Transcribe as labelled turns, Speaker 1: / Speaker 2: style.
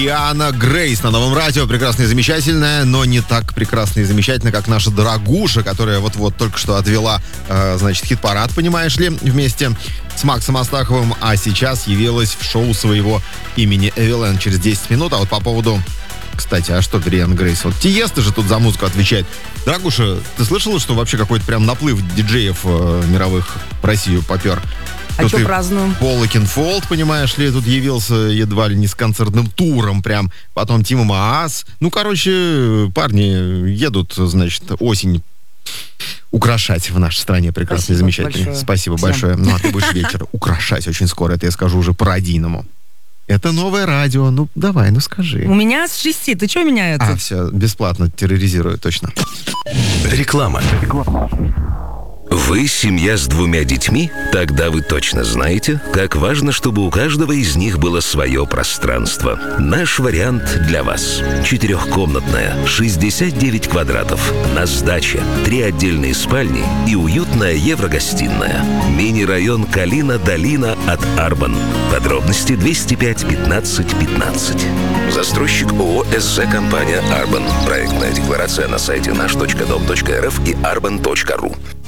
Speaker 1: Рианна Грейс на Новом радио. Прекрасная и замечательная, но не так прекрасная и замечательная, как наша дорогуша, которая вот-вот только что отвела, хит-парад, понимаешь ли, вместе с Максом Астаховым, а сейчас явилась в шоу своего имени Эвелен через 10 минут. А вот по поводу... Кстати, а что Рианна Грейс? Вот Тиеста же тут за музыку отвечает. Дорогуша, ты слышала, что вообще какой-то прям наплыв диджеев мировых в Россию попер?
Speaker 2: А что празднуем?
Speaker 1: Пол Экинфолд, понимаешь ли, тут явился едва ли не с концертным туром прям. Потом Тима Маас. Парни едут, осень украшать в нашей стране прекрасной и замечательной.
Speaker 2: Большое.
Speaker 1: Спасибо большое. Ну, а ты будешь вечер украшать очень скоро. Это я скажу уже по-родийному. Это новое радио. Давай, скажи.
Speaker 2: У меня с 6. Ты что меняется?
Speaker 1: Все, бесплатно терроризирую, точно.
Speaker 3: Реклама. Вы семья с 2 детьми? Тогда вы точно знаете, как важно, чтобы у каждого из них было свое пространство. Наш вариант для вас. 4-комнатная, 69 квадратов, на сдаче, 3 отдельные спальни и уютная еврогостиная. Мини-район Калина-Долина от Арбан. Подробности 205 15 15. Застройщик ООО СЗ компания Арбан. Проектная декларация на сайте наш.дом.рф и arban.ru.